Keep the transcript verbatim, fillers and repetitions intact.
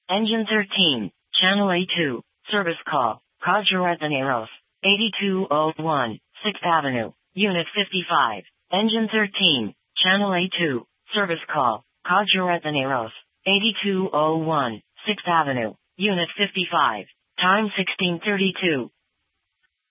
Engine thirteen, Channel A two, service call, Cajaretaneros, eighty-two oh one, sixth Avenue, Unit fifty-five. Engine thirteen, Channel A two, service call, Cajaretaneros, eighty-two oh one, sixth Avenue, Unit fifty-five. Time sixteen thirty-two.